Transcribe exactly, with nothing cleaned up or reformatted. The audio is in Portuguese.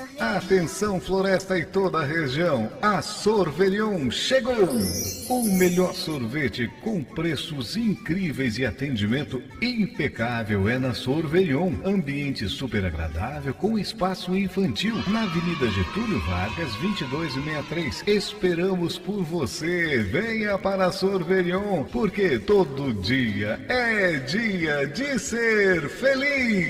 Atenção, Floresta e toda a região, a Sorvelion chegou! O melhor sorvete com preços incríveis e atendimento impecável é na Sorvelion. Ambiente super agradável com espaço infantil na Avenida Getúlio Vargas, vinte e dois sessenta e três. Esperamos por você. Venha para a Sorvelion, porque todo dia é dia de ser feliz.